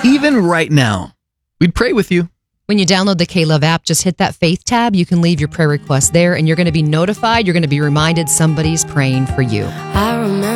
even right now, we'd pray with you. When you download the K-Love app, just hit that faith tab. You can leave your prayer request there, and you're going to be notified. You're going to be reminded somebody's praying for you. I remember